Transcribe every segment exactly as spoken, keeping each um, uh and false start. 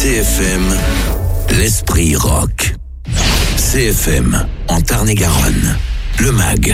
C F M, l'esprit rock. C F M, en Tarn-et-Garonne, le mag.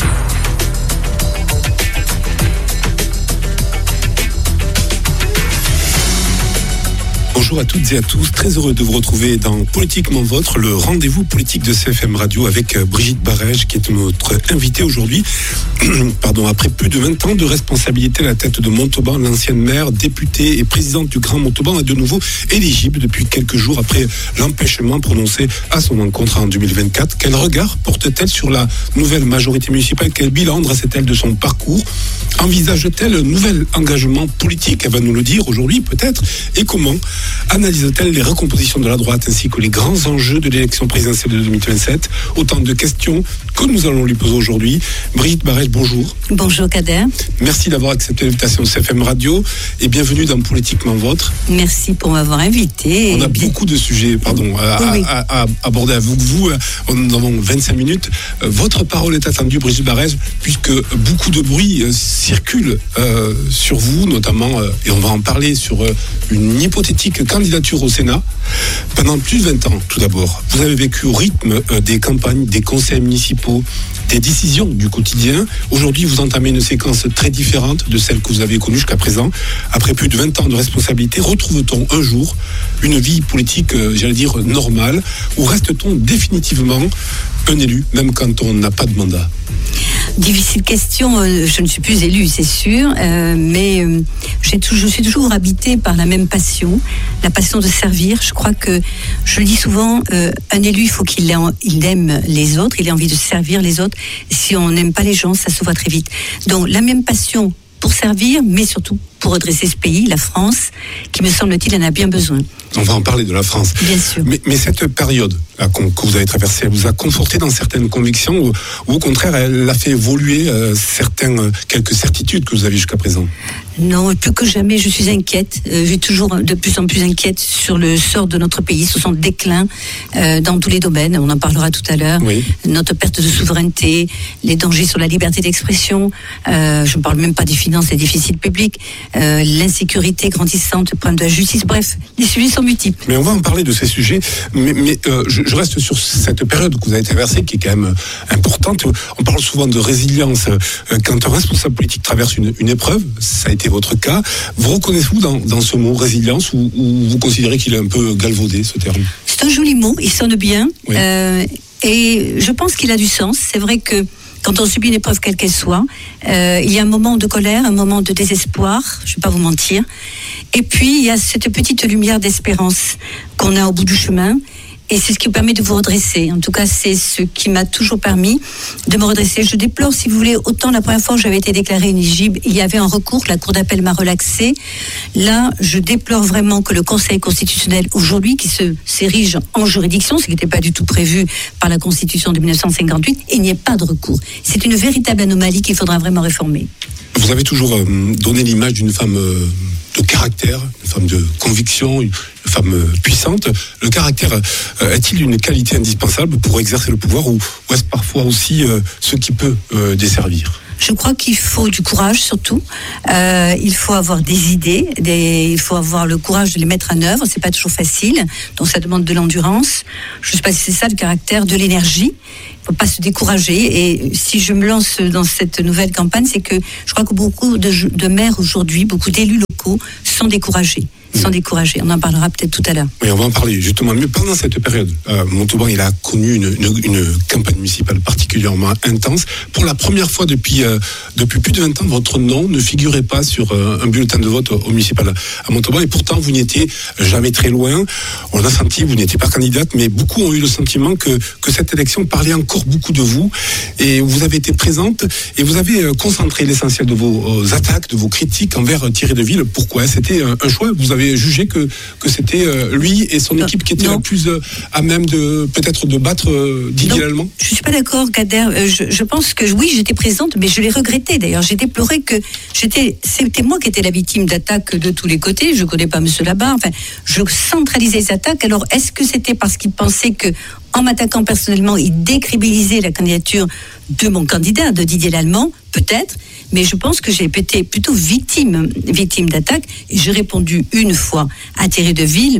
Bonjour à toutes et à tous, très heureux de vous retrouver dans Politiquement Vôtre, le rendez-vous politique de C F M Radio avec Brigitte Barège qui est notre invitée aujourd'hui. Pardon, après plus de vingt ans de responsabilité à la tête de Montauban, l'ancienne maire, députée et présidente du Grand Montauban est de nouveau éligible depuis quelques jours après l'empêchement prononcé à son encontre en deux mille vingt-quatre. Quel regard porte-t-elle sur la nouvelle majorité municipale? Quel bilan dresse-t-elle de son parcours? Envisage-t-elle un nouvel engagement politique? Elle va nous le dire aujourd'hui peut-être. Et comment analyse-t-elle les recompositions de la droite ainsi que les grands enjeux de l'élection présidentielle de deux mille vingt-sept? Autant de questions que nous allons lui poser aujourd'hui. Brigitte Barège, bonjour. Bonjour Kader. Merci d'avoir accepté l'invitation au C F M Radio et bienvenue dans Politiquement Vôtre. Merci pour m'avoir invité. On a bien... beaucoup de sujets pardon, à, oui, oui. À, à aborder avec vous. Nous avons vingt-cinq minutes. Votre parole est attendue, Brigitte Barège, puisque beaucoup de bruit circule euh, sur vous, notamment, euh, et on va en parler, sur euh, une hypothétique candidature au Sénat. Pendant plus de vingt ans, tout d'abord, vous avez vécu au rythme euh, des campagnes, des conseils municipaux, des décisions du quotidien. Aujourd'hui, vous entamez une séquence très différente de celle que vous avez connue jusqu'à présent. Après plus de vingt ans de responsabilité, retrouve-t-on un jour une vie politique, euh, j'allais dire, normale, ou reste-t-on définitivement un élu, même quand on n'a pas de mandat? Difficile question, euh, je ne suis plus élue, c'est sûr, euh, mais euh, j'ai tout, je suis toujours habitée par la même passion, la passion de servir. Je crois que, je le dis souvent, euh, un élu, il faut qu'il ait, il aime les autres, il ait envie de servir les autres. Si on n'aime pas les gens, ça se voit très vite. Donc la même passion pour servir, mais surtout pour redresser ce pays, la France, qui me semble-t-il en a bien besoin. On va en parler de la France. Bien sûr. Mais, mais cette période là, que vous avez traversée, elle vous a conforté dans certaines convictions ou, ou au contraire, elle a fait évoluer euh, certaines, euh, quelques certitudes que vous aviez jusqu'à présent? Non, plus que jamais, je suis inquiète. Euh, je suis toujours de plus en plus inquiète sur le sort de notre pays, sur son déclin euh, dans tous les domaines. On en parlera tout à l'heure. Oui. Notre perte de souveraineté, les dangers sur la liberté d'expression. Euh, je ne parle même pas des finances, des déficits publics, euh, l'insécurité grandissante, le problème de la justice. Bref, les sujets sont multiples. Mais on va en parler de ces sujets. Mais, mais euh, je, je reste sur cette période que vous avez traversée, qui est quand même importante. On parle souvent de résilience. Euh, quand un responsable politique traverse une, une épreuve, ça a été votre cas. Vous reconnaissez-vous dans, dans ce mot résilience ou, ou vous considérez qu'il est un peu galvaudé, ce terme? C'est un joli mot, il sonne bien. Oui. Euh, et je pense qu'il a du sens. C'est vrai que quand on subit une épreuve quelle qu'elle soit, euh, il y a un moment de colère, un moment de désespoir, je ne vais pas vous mentir. Et puis, il y a cette petite lumière d'espérance qu'on a au bout du chemin. Et c'est ce qui vous permet de vous redresser. En tout cas, c'est ce qui m'a toujours permis de me redresser. Je déplore, si vous voulez, autant la première fois où j'avais été déclarée inéligible, il y avait un recours, la Cour d'appel m'a relaxé. Là, je déplore vraiment que le Conseil constitutionnel, aujourd'hui, qui se s'érige en juridiction, ce qui n'était pas du tout prévu par la Constitution de dix-neuf cent cinquante-huit, il n'y ait pas de recours. C'est une véritable anomalie qu'il faudra vraiment réformer. Vous avez toujours euh, donné l'image d'une femme euh, de caractère, une femme de conviction, une femme euh, puissante. Le caractère euh, est-il une qualité indispensable pour exercer le pouvoir ou, ou est-ce parfois aussi euh, ce qui peut euh, desservir? Je crois qu'il faut du courage surtout. Euh, il faut avoir des idées, des, il faut avoir le courage de les mettre en œuvre. C'est pas toujours facile, donc ça demande de l'endurance. Je sais pas si c'est ça le caractère, de l'énergie. Il faut pas se décourager. Et si je me lance dans cette nouvelle campagne, c'est que je crois que beaucoup de, de maires aujourd'hui, beaucoup d'élus locaux sont découragés. Sont découragés. On en parlera peut-être tout à l'heure. Oui, on va en parler justement. Mais pendant cette période, euh, Montauban, il a connu une, une, une campagne municipale particulièrement intense. Pour la première fois depuis, euh, depuis plus de vingt ans, votre nom ne figurait pas sur euh, un bulletin de vote au, au municipal à Montauban. Et pourtant, vous n'étiez jamais très loin. On l'a senti, vous n'étiez pas candidate, mais beaucoup ont eu le sentiment que, que cette élection parlait encore beaucoup de vous. Et vous avez été présente et vous avez euh, concentré l'essentiel de vos euh, attaques, de vos critiques envers euh, Thierry Deville. Pourquoi? C'était un, un choix. Vous avez jugé que, que c'était euh, lui et son équipe qui étaient la plus euh, à même de peut-être de battre euh, Didier Lallemand? Je ne suis pas d'accord, Kader. Euh, je, je pense que oui, j'étais présente, mais je l'ai regretté d'ailleurs. J'ai déploré que j'étais, c'était moi qui étais la victime d'attaques de tous les côtés. Je ne connais pas M. Labarre. Enfin, je centralisais les attaques. Alors, est-ce que c'était parce qu'il pensait que, en m'attaquant personnellement, il décrédibilisait la candidature de mon candidat, de Didier Lallemand? Peut-être. Mais je pense que j'ai été plutôt victime, victime d'attaque. Et j'ai répondu une fois à Thierry Deville,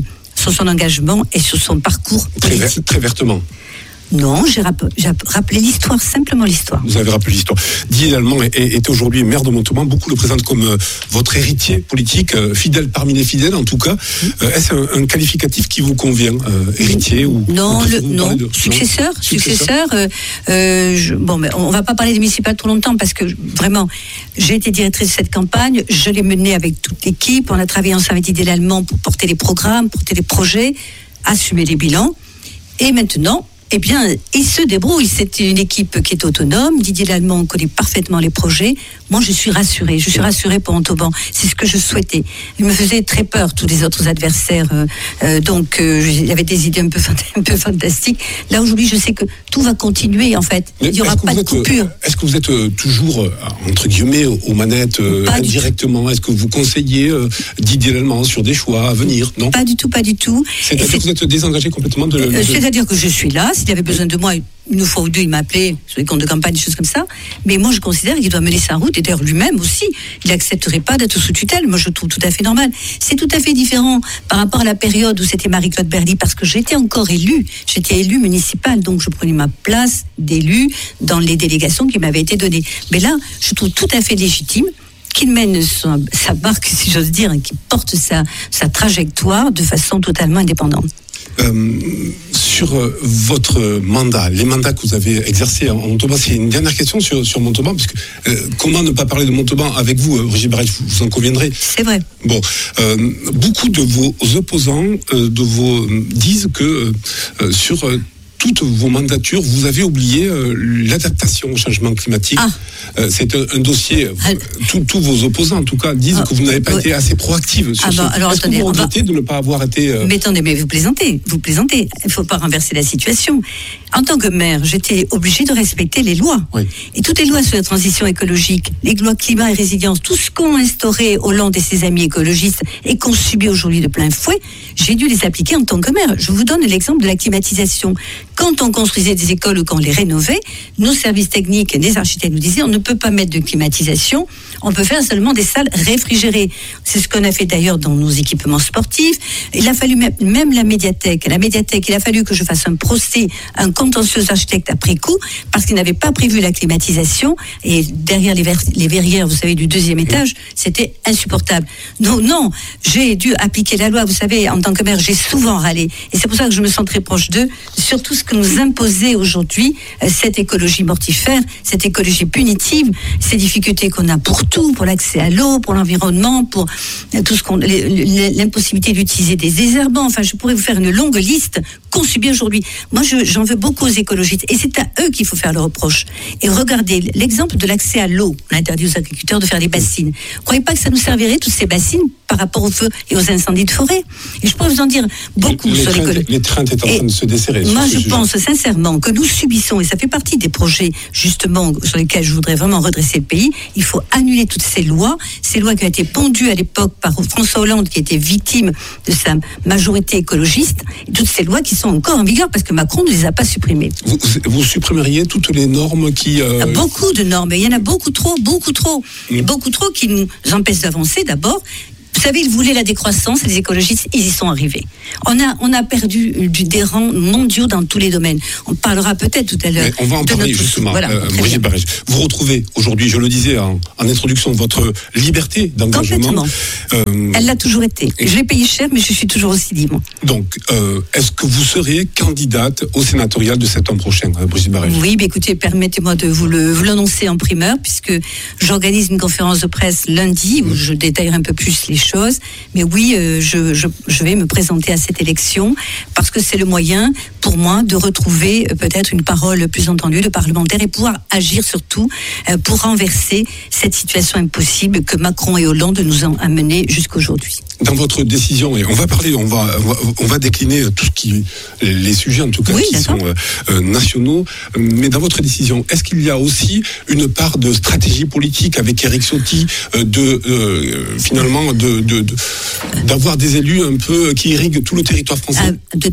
sur son engagement et sur son parcours Très, politique. très vertement. Non, j'ai, rapp- j'ai rappelé l'histoire, simplement l'histoire. Vous avez rappelé l'histoire. Didier Lallemand est, est aujourd'hui maire de Montauban. Beaucoup le présentent comme euh, votre héritier politique, euh, fidèle parmi les fidèles en tout cas. Euh, est-ce un, un qualificatif qui vous convient, euh, héritier ou Non, ou le, vous non. De, successeur, non successeur. Euh, euh, je, bon, mais on va pas parler des municipales trop longtemps parce que vraiment, j'ai été directrice de cette campagne. Je l'ai menée avec toute l'équipe. On a travaillé ensemble avec Didier Lallemand pour porter les programmes, porter les projets, assumer les bilans. Et maintenant, eh bien, il se débrouille. C'est une équipe qui est autonome. Didier Lallemand connaît parfaitement les projets. Moi, je suis rassurée. Je suis rassurée pour Montauban. C'est ce que je souhaitais. Il me faisait très peur, tous les autres adversaires. Euh, euh, donc, euh, il y avait des idées un peu, un peu fantastiques. Là, aujourd'hui, je sais que tout va continuer, en fait. Mais il n'y aura pas de êtes, coupure. Est-ce que vous êtes euh, toujours, euh, entre guillemets, aux manettes euh, indirectement? Est-ce que vous conseillez euh, Didier Lallemand sur des choix à venir? Non. Pas du tout, pas du tout. C'est-à-dire que vous êtes désengagé complètement de... Euh, de... C'est-à-dire que je suis là. S'il avait besoin de moi, une fois ou deux, il m'a appelé sur les comptes de campagne, des choses comme ça. Mais moi, je considère qu'il doit mener sa route. Et d'ailleurs, lui-même aussi, il n'accepterait pas d'être sous tutelle. Moi, je trouve tout à fait normal. C'est tout à fait différent par rapport à la période où c'était Marie-Claude Berly, parce que j'étais encore élue. J'étais élue municipale, donc je prenais ma place d'élue dans les délégations qui m'avaient été données. Mais là, je trouve tout à fait légitime qu'il mène son, sa barque, si j'ose dire, et qu'il porte sa, sa trajectoire de façon totalement indépendante. Euh, sur euh, votre mandat, les mandats que vous avez exercés en Montauban, c'est une dernière question sur, sur Montauban, parce que euh, comment ne pas parler de Montauban avec vous, euh, Brigitte Barrege, vous, vous en conviendrez. C'est vrai. Bon, euh, beaucoup de vos opposants euh, de vos, disent que euh, sur euh, toutes vos mandatures, vous avez oublié euh, l'adaptation au changement climatique. Ah. Euh, c'est un, un dossier, ah. tous vos opposants en tout cas disent ah. que vous n'avez pas ouais. été assez proactive sur ah ce. Bah, alors, Est-ce attendez, que vous regrettez va... de ne pas avoir été... Euh... Mais attendez, mais vous plaisantez, vous plaisantez. Il ne faut pas renverser la situation. En tant que maire, j'étais obligée de respecter les lois. Oui. Et toutes les lois sur la transition écologique, les lois climat et résilience, tout ce qu'ont instauré Hollande et ses amis écologistes et qu'on subit aujourd'hui de plein fouet, j'ai dû les appliquer en tant que maire. Je vous donne l'exemple de la climatisation. Quand on construisait des écoles ou quand on les rénovait, nos services techniques et les architectes nous disaient on ne peut pas mettre de climatisation, on peut faire seulement des salles réfrigérées. C'est ce qu'on a fait d'ailleurs dans nos équipements sportifs. Il a fallu même, même la médiathèque. La médiathèque, il a fallu que je fasse un procès, un contentieux aux architectes après coup, parce qu'ils n'avaient pas prévu la climatisation. Et derrière les, ver- les verrières, vous savez, du deuxième étage, c'était insupportable. Non, non, j'ai dû appliquer la loi. Vous savez, en tant que maire, j'ai souvent râlé. Et c'est pour ça que je me sens très proche d'eux, sur tout ce que nous imposait aujourd'hui cette écologie mortifère, cette écologie punitive, ces difficultés qu'on a pour tout, pour l'accès à l'eau, pour l'environnement, pour tout ce qu'on, l'impossibilité d'utiliser des désherbants. Enfin, je pourrais vous faire une longue liste qu'on subit aujourd'hui. Moi, je, j'en veux beaucoup aux écologistes, et c'est à eux qu'il faut faire le reproche. Et regardez l'exemple de l'accès à l'eau. On a interdit aux agriculteurs de faire des bassines. Vous croyez pas que ça nous servirait, toutes ces bassines, par rapport aux feux et aux incendies de forêt? Et je pourrais vous en dire beaucoup les sur l'écologie. Les trains étaient en train de se desserrer. Moi, je sujet. pense sincèrement que nous subissons, et ça fait partie des projets justement sur lesquels je voudrais vraiment redresser le pays, il faut annuler toutes ces lois, ces lois qui ont été pondues à l'époque par François Hollande, qui était victime de sa majorité écologiste, et toutes ces lois qui sont encore en vigueur parce que Macron ne les a pas supprimées. Vous, vous supprimeriez toutes les normes qui... Euh... Il y a beaucoup de normes, il y en a beaucoup trop, beaucoup trop. Mmh. Beaucoup trop qui nous empêchent d'avancer d'abord. Vous savez, ils voulaient la décroissance et les écologistes, ils y sont arrivés. On a, on a perdu du, des rangs mondiaux dans tous les domaines. On parlera peut-être tout à l'heure. Mais on va en parler justement. Voilà, euh, Brigitte Barrege, vous retrouvez aujourd'hui, je le disais en, en introduction, votre liberté d'engagement. Euh, Elle l'a toujours été. Et... Je l'ai payé cher, mais je suis toujours aussi libre. Donc, euh, est-ce que vous serez candidate au sénatorial de septembre prochain, Brigitte Barrege? Oui, mais écoutez, permettez-moi de vous, le, vous l'annoncer en primeur, puisque j'organise une conférence de presse lundi où je détaillerai un peu plus les choses. Mais oui, euh, je, je, je vais me présenter à cette élection parce que c'est le moyen pour moi de retrouver euh, peut-être une parole plus entendue de parlementaire et pouvoir agir surtout euh, pour renverser cette situation impossible que Macron et Hollande nous ont amené jusqu'aujourd'hui. Dans votre décision, et on va parler, on va, on va décliner tout ce qui, les sujets en tout cas oui, qui sont euh, nationaux, mais dans votre décision, est-ce qu'il y a aussi une part de stratégie politique avec Éric Ciotti, euh, de euh, finalement de, de, de d'avoir des élus un peu qui irriguent tout le territoire français? Ah, de toute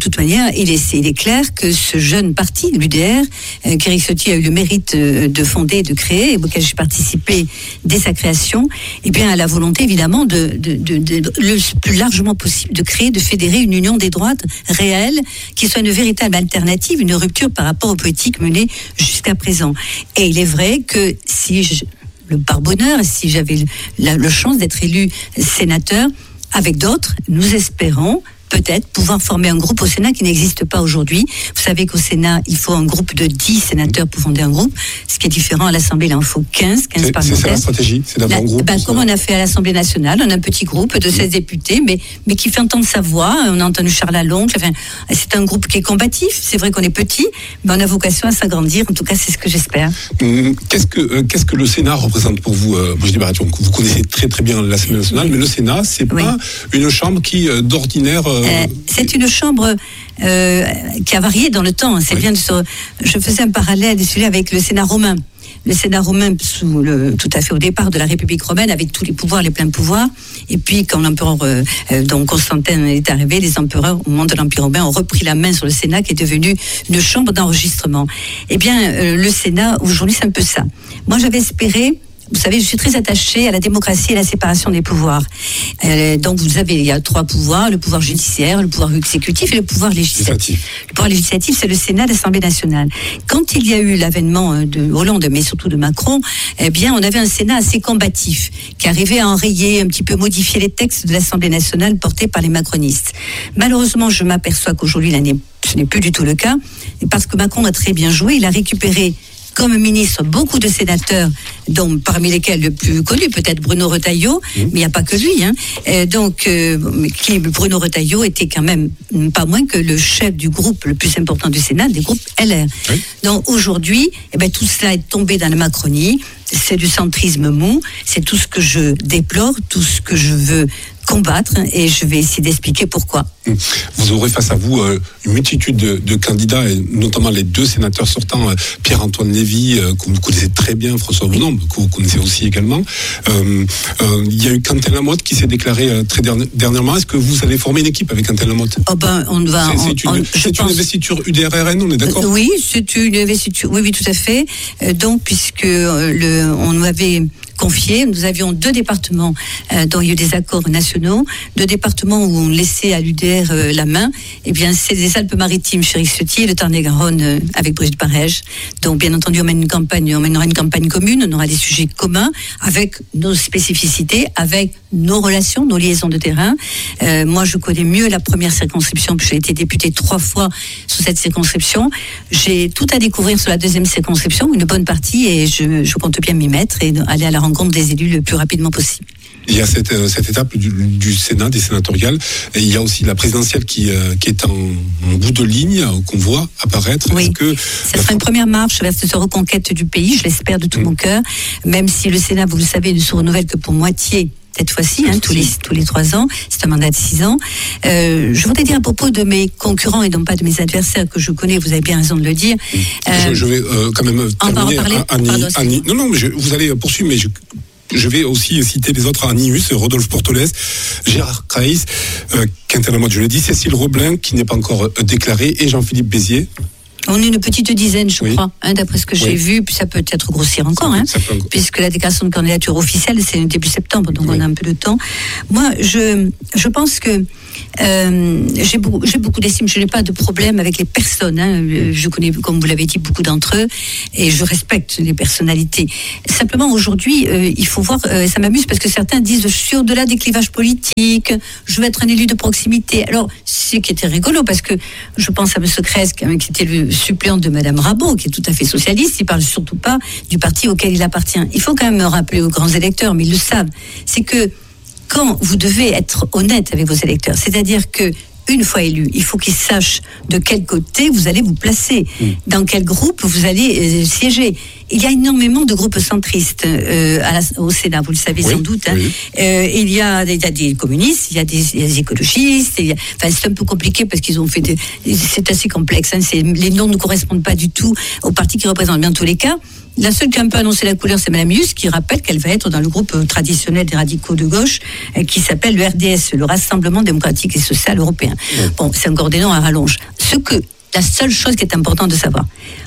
toute manière, il est, il est clair que ce jeune parti, l'U D R, euh, qu'Éric Ciotti a eu le mérite euh, de fonder et de créer, et auquel j'ai participé dès sa création, eh bien, a la volonté, évidemment, de, de, de, de, de, le plus largement possible, de créer, de fédérer une union des droites réelle, qui soit une véritable alternative, une rupture par rapport aux politiques menées jusqu'à présent. Et il est vrai que si je, le par bonheur, si j'avais la, la chance d'être élu sénateur, avec d'autres, nous espérons peut-être pouvoir former un groupe au Sénat qui n'existe pas aujourd'hui. Vous savez qu'au Sénat, il faut un groupe de dix sénateurs pour fonder un groupe, ce qui est différent à l'Assemblée, il en faut quinze, quinze c'est, parlementaires. C'est ça la stratégie, c'est d'avoir la, un groupe. Ben, comme on a fait à l'Assemblée nationale, on a un petit groupe de seize députés, mais, mais qui fait entendre sa voix. On a entendu Charles Lalonde. Enfin, c'est un groupe qui est combatif. C'est vrai qu'on est petit, mais on a vocation à s'agrandir. En tout cas, c'est ce que j'espère. Qu'est-ce que, euh, qu'est-ce que le Sénat représente pour vous, euh, Brigitte Baraton? Vous connaissez très très bien l'Assemblée nationale, mais le Sénat, c'est oui. pas une chambre qui, euh, d'ordinaire... Euh, euh, c'est une chambre euh, qui a varié dans le temps. C'est oui. bien de se... Je faisais un parallèle celui avec le Sénat romain. Le Sénat romain, sous le, tout à fait au départ de la République romaine, avec tous les pouvoirs, les pleins pouvoirs. Et puis, quand l'empereur, euh, donc Constantin est arrivé, les empereurs, au moment de l'Empire romain, ont repris la main sur le Sénat, qui est devenu une chambre d'enregistrement. Eh bien, euh, le Sénat, aujourd'hui, c'est un peu ça. Moi, j'avais espéré... Vous savez, je suis très attachée à la démocratie et à la séparation des pouvoirs. Euh, donc, vous avez, il y a trois pouvoirs, le pouvoir judiciaire, le pouvoir exécutif et le pouvoir législatif. Le pouvoir législatif, c'est le Sénat, l'Assemblée nationale. Quand il y a eu l'avènement de Hollande, mais surtout de Macron, eh bien, on avait un Sénat assez combatif, qui arrivait à enrayer, un petit peu modifier les textes de l'Assemblée nationale portés par les macronistes. Malheureusement, je m'aperçois qu'aujourd'hui, là, ce n'est plus du tout le cas, parce que Macron a très bien joué, il a récupéré comme ministre beaucoup de sénateurs, dont parmi lesquels le plus connu peut-être Bruno Retailleau, mmh. mais il n'y a pas que lui. Hein. Euh, donc, euh, qui, Bruno Retailleau était quand même pas moins que le chef du groupe le plus important du Sénat, des groupes L R. Oui. Donc aujourd'hui, eh ben, tout cela est tombé dans la Macronie. C'est du centrisme mou. C'est tout ce que je déplore, tout ce que je veux combattre, et je vais essayer d'expliquer pourquoi. Vous aurez face à vous euh, une multitude de, de candidats, et notamment les deux sénateurs sortants, euh, Pierre-Antoine Lévy, euh, que vous connaissez très bien, François Bonhomme, que vous connaissez aussi également. Euh, euh, il y a eu Quentin Lamotte qui s'est déclaré euh, très derni- dernièrement. Est-ce que vous allez former une équipe avec Quentin Lamotte? Oh ben, on va. C'est, c'est, on, une, on, c'est une investiture U D R R N, on est d'accord? euh, Oui, c'est une investiture. Oui, oui, tout à fait. Euh, donc, puisque euh, le, on nous avait confié, nous avions deux départements euh, dont il y a eu des accords nationaux, deux départements où on laissait à l'U D R euh, la main. Eh bien, c'est les Alpes-Maritimes chez Éric Ciotti et le Tarn-et-Garonne euh, avec Brigitte Barège. Donc, bien entendu, on mène une campagne, on mènera une campagne commune, on aura des sujets communs avec nos spécificités, avec nos relations, nos liaisons de terrain. Euh, moi, je connais mieux la première circonscription, puis j'ai été députée trois fois sur cette circonscription. J'ai tout à découvrir sur la deuxième circonscription, une bonne partie, et je, je compte bien m'y mettre et aller à la rencontre des élus le plus rapidement possible. Il y a cette, euh, cette étape du, du Sénat, des sénatoriales, et il y a aussi la présidentielle qui, euh, qui est en, en bout de ligne, euh, qu'on voit apparaître. Oui, Est-ce que, ça sera une première marche vers cette reconquête du pays, je l'espère de tout mmh. mon cœur, même si le Sénat, vous le savez, ne se renouvelle que pour moitié cette fois-ci, hein, tous les tous les trois ans, c'est un mandat de six ans. Euh, je voudrais dire à propos de mes concurrents et non pas de mes adversaires que je connais, vous avez bien raison de le dire. Euh, je, je vais euh, quand même terminer. Annie, Annie, Annie, non, non, mais je, vous allez poursuivre, mais je, je vais aussi citer les autres: Annius, Rodolphe Portolès, Gérard Kreis, euh, Quentin Lamotte, je l'ai dit, Cécile Roblin, qui n'est pas encore euh, déclarée, et Jean-Philippe Béziers. On est une petite dizaine, je oui. crois, hein, d'après ce que j'ai oui. vu, puis ça peut être grossir encore, ça hein, peut, peut... puisque la déclaration de candidature officielle, c'est début septembre, donc oui. on a un peu de temps. Moi, je, je pense que euh, j'ai, beaucoup, j'ai beaucoup d'estime, je n'ai pas de problème avec les personnes, hein, je connais, comme vous l'avez dit, beaucoup d'entre eux, et je respecte les personnalités. Simplement, aujourd'hui, euh, il faut voir, euh, ça m'amuse, parce que certains disent, je suis au-delà des clivages politiques, je veux être un élu de proximité. Alors, ce qui était rigolo, parce que je pense à M. Cresque, hein, qui était le suppléante de Madame Rabault, qui est tout à fait socialiste, il parle surtout pas du parti auquel il appartient. Il faut quand même me rappeler aux grands électeurs, mais ils le savent, c'est que quand vous devez être honnête avec vos électeurs, c'est-à-dire que une fois élu, il faut qu'ils sachent de quel côté vous allez vous placer, mmh. dans quel groupe vous allez euh, siéger. Il y a énormément de groupes centristes euh, à la, au Sénat, vous le savez oui, sans doute. Hein. Oui. Euh, il, y a, il y a des communistes, il y a des, il y a des écologistes. Il y a, enfin, c'est un peu compliqué parce qu'ils ont fait des, c'est assez complexe. Hein, c'est, les noms ne correspondent pas du tout au parti qui représente. Bien, en tous les cas, La seule qui a un peu annoncé la couleur, c'est Madame Hughes, qui rappelle qu'elle va être dans le groupe traditionnel des radicaux de gauche, qui s'appelle le R D S, le Rassemblement démocratique et social européen. Oui. Bon, c'est encore des noms à rallonge. Ce que, la seule chose qui est importante de savoir,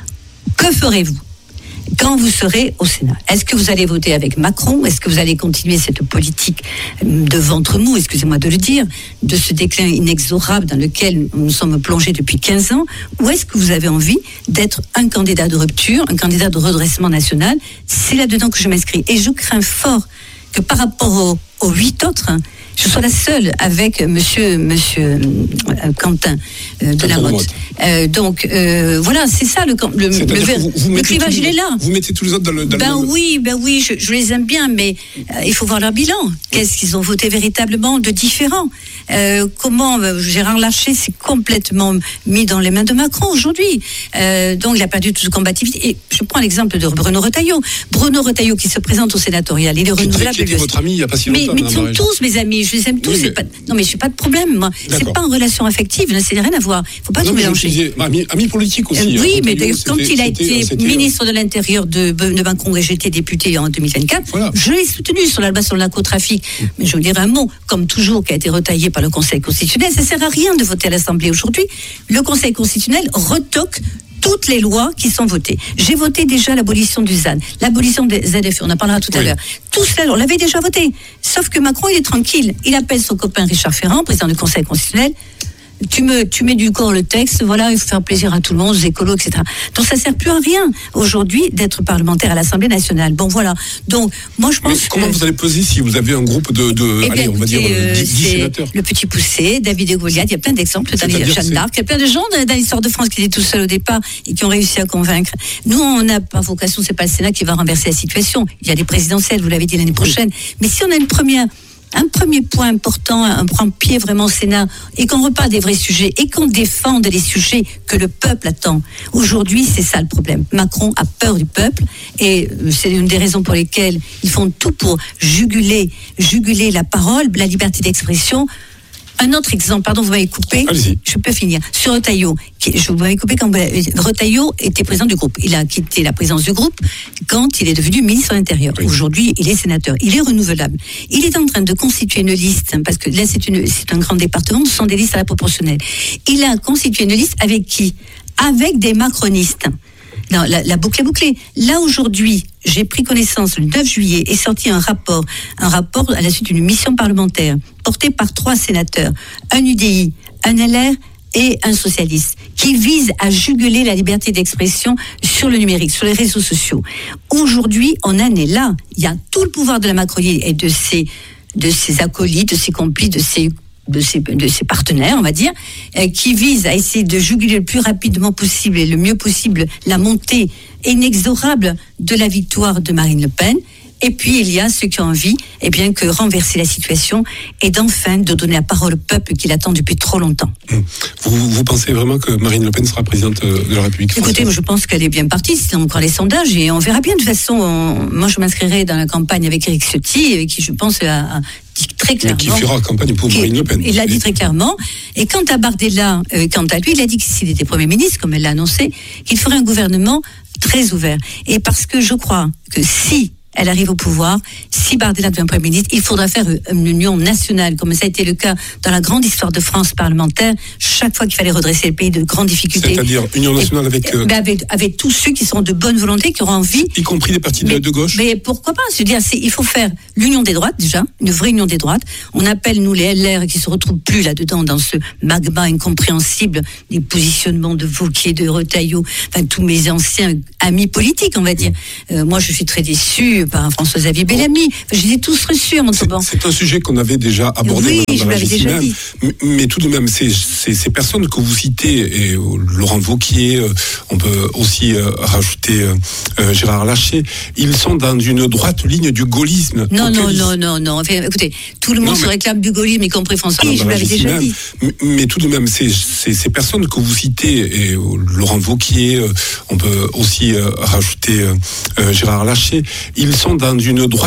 que ferez-vous quand vous serez au Sénat? Est-ce que vous allez voter avec Macron? Est-ce que vous allez continuer cette politique de ventre mou, excusez-moi de le dire, de ce déclin inexorable dans lequel nous sommes plongés depuis quinze ans? Ou est-ce que vous avez envie d'être un candidat de rupture, un candidat de redressement national? C'est là-dedans que je m'inscris. Et je crains fort que par rapport aux, aux huit autres, je sois la seule avec monsieur, monsieur euh, Quentin euh, de la Motte. Euh, donc euh, voilà, c'est ça le, le, le, vous, vous le clivage, il est là. Vous mettez tous les autres dans le. Dans ben le... oui, ben oui, je, je les aime bien, mais euh, il faut voir leur bilan. Qu'est-ce qu'ils ont voté véritablement de différent? euh, Comment euh, Gérard Larcher s'est complètement mis dans les mains de Macron aujourd'hui. Euh, donc il a perdu toute combativité. Et je prends l'exemple de Bruno Retailleau. Bruno Retailleau qui se présente au sénatorial, il est renouvelable. Qui était votre ami il n'y a pas si longtemps. Mais, mais ils sont tous mes amis. Je les aime tous. Oui, mais... pas... Non, mais je n'ai pas de problème, moi. D'accord. C'est pas en relation affective, ça n'a rien à voir. Il ne faut pas non, tout mélanger. Disais, ami, ami politique aussi. Euh, oui, hein, mais d'ailleurs, quand il a été c'était, ministre de l'Intérieur de, de Macron et j'étais député en deux mille vingt-quatre, voilà. Je l'ai soutenu sur la loi sur le narcotrafic. Mmh. Mais je veux dire un mot, comme toujours, qui a été retaillé par le Conseil constitutionnel. Ça ne sert à rien de voter à l'Assemblée aujourd'hui. Le Conseil constitutionnel retoque toutes les lois qui sont votées. J'ai voté déjà l'abolition du Z A N, l'abolition des Z F E, on en parlera tout oui. à l'heure. Tout cela, on l'avait déjà voté. Sauf que Macron, il est tranquille. Il appelle son copain Richard Ferrand, président du Conseil constitutionnel. Tu, me, tu mets du corps le texte, voilà, il faut faire plaisir à tout le monde, aux écolos, et cetera. Donc ça ne sert plus à rien aujourd'hui d'être parlementaire à l'Assemblée nationale. Bon voilà. Donc moi je pense. Mais comment que... vous allez peser si vous avez un groupe de, de eh bien, allez, on va dire euh, dix sénateurs? Le Petit Poucet, David et Goliath, il y a plein d'exemples dans les Jeanne d'Arc, il y a plein de gens dans, dans l'histoire de France qui étaient tout seuls au départ et qui ont réussi à convaincre. Nous on n'a pas vocation, c'est pas le Sénat qui va renverser la situation. Il y a des présidentielles, vous l'avez dit l'année prochaine. Oui. Mais si on a une première. Un premier point important, un prendre pied vraiment au Sénat, et qu'on reparle des vrais sujets, et qu'on défende les sujets que le peuple attend. Aujourd'hui, c'est ça le problème. Macron a peur du peuple, et c'est une des raisons pour lesquelles ils font tout pour juguler, juguler la parole, la liberté d'expression. Un autre exemple, pardon, vous m'avez coupé. Allez-y. Je peux finir. Sur Retailleau, qui, je vous m'avez coupé quand Retailleau était président du groupe. Il a quitté la présidence du groupe quand il est devenu ministre de l'Intérieur. Oui. Aujourd'hui, il est sénateur. Il est renouvelable. Il est en train de constituer une liste, parce que là, c'est, une, c'est un grand département, ce sont des listes à la proportionnelle. Il a constitué une liste avec qui? Avec des macronistes. Non, la, la boucle est bouclée. Là, aujourd'hui, j'ai pris connaissance, le neuf juillet, est sorti un rapport, un rapport à la suite d'une mission parlementaire, porté par trois sénateurs, un U D I, un L R et un socialiste, qui vise à juguler la liberté d'expression sur le numérique, sur les réseaux sociaux. Aujourd'hui, on en est là. Il y a tout le pouvoir de la Macronie et de ses, de ses acolytes, de ses complices, de ses de ses, de ses partenaires, on va dire, euh, qui visent à essayer de juguler le plus rapidement possible et le mieux possible la montée inexorable de la victoire de Marine Le Pen. Et puis, il y a ceux qui ont envie, eh bien, que renverser la situation et d'enfin de donner la parole au peuple qui l'attend depuis trop longtemps. Vous, vous pensez vraiment que Marine Le Pen sera présidente de la République française? Écoutez, moi, je pense qu'elle est bien partie. C'est encore les sondages et on verra bien. De toute façon, on, moi, je m'inscrirai dans la campagne avec Éric Ciotti, qui, je pense, a, a dit très clairement. Mais qui fera campagne pour qui, Marine Le Pen. Il l'a dit très clairement. Et quant à Bardella, euh, quant à lui, il a dit que s'il était Premier ministre, comme elle l'a annoncé, qu'il ferait un gouvernement très ouvert. Et parce que je crois que si elle arrive au pouvoir, si Bardella devient Premier ministre, il faudra faire une union nationale, comme ça a été le cas dans la grande histoire de France parlementaire, chaque fois qu'il fallait redresser le pays de grandes difficultés. C'est-à-dire union nationale avec, euh... ben avec... avec tous ceux qui seront de bonne volonté, qui auront envie... Y compris des partis mais, de gauche. Mais pourquoi pas? Je veux dire, c'est, il faut faire l'union des droites, déjà, une vraie union des droites. On appelle, nous, les L R, qui se retrouvent plus là-dedans, dans ce magma incompréhensible des positionnements de Wauquiez, de Retailleau, enfin, tous mes anciens amis politiques, on va dire. Euh, moi, je suis très déçue par François-Xavier Bellamy. Enfin, je les ai tous reçus en Montauban. C'est, c'est un sujet qu'on avait déjà abordé oui, dans la déjà même. Mais, mais tout de même, ces, ces, ces personnes que vous citez, et euh, Laurent Wauquiez, euh, on peut aussi euh, rajouter euh, euh, Gérard Larcher, ils sont dans une droite ligne du gaullisme. Non, non, non, non, non. Enfin, écoutez, tout le monde non, mais... se réclame du gaullisme, y compris François. Oui, je l'avais déjà même. dit. Mais, mais tout de même, ces, ces, ces personnes que vous citez, et euh, Laurent Wauquiez, euh, on peut aussi euh, rajouter euh, Gérard Larcher, ils sont dans une droite